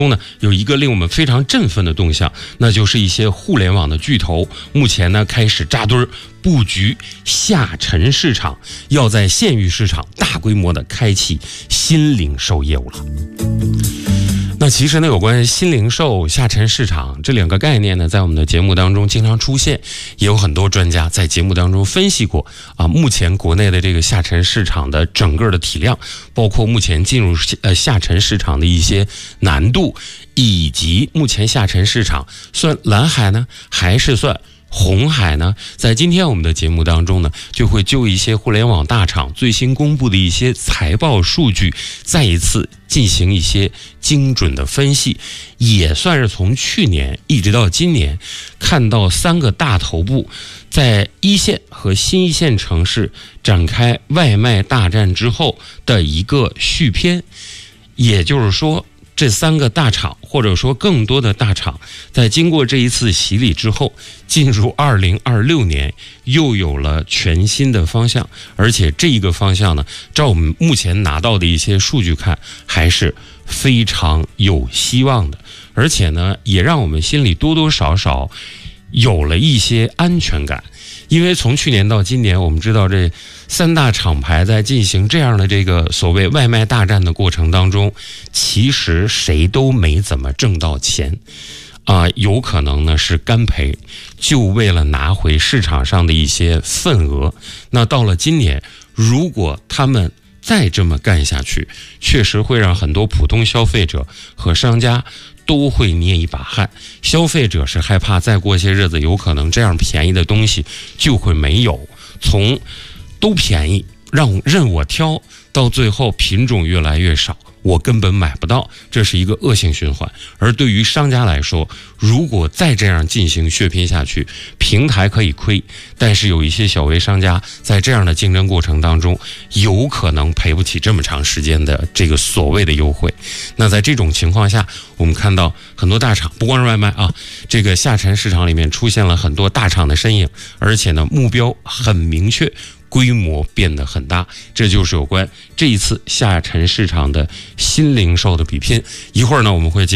中呢，有一个令我们非常振奋的动向，那就是一些互联网的巨头目前呢开始扎堆布局下沉市场，要在县域市场大规模的开启新零售业务了。那其实呢，有关新零售、下沉市场这两个概念呢，在我们的节目当中经常出现，也有很多专家在节目当中分析过目前国内的这个下沉市场的整个的体量，包括目前进入下沉市场的一些难度，以及目前下沉市场算蓝海呢，还是算红海呢？在今天我们的节目当中呢，就会就一些互联网大厂最新公布的一些财报数据，再一次进行一些精准的分析，也算是从去年一直到今年，看到3个大头部在一线和新一线城市展开外卖大战之后的一个续篇。也就是说，这3个大厂，或者说更多的大厂，在经过这一次洗礼之后，进入2026年又有了全新的方向，而且这一个方向呢，照我们目前拿到的一些数据看，还是非常有希望的，而且呢，也让我们心里多多少少有了一些安全感。因为从去年到今年，我们知道这3大厂牌在进行这样的这个所谓外卖大战的过程当中，其实谁都没怎么挣到钱有可能呢是干赔，就为了拿回市场上的一些份额。那到了今年，如果他们再这么干下去，确实会让很多普通消费者和商家都会捏一把汗。消费者是害怕再过些日子有可能这样便宜的东西就会没有，从都便宜任我挑，到最后品种越来越少，我根本买不到，这是一个恶性循环。而对于商家来说，如果再这样进行血拼下去，平台可以亏，但是有一些小微商家在这样的竞争过程当中，有可能赔不起这么长时间的这个所谓的优惠。那在这种情况下，我们看到很多大厂，不光是外卖这个下沉市场里面出现了很多大厂的身影，而且呢，目标很明确，规模变得很大。这就是有关这一次下沉市场的新零售的比拼。一会儿呢，我们会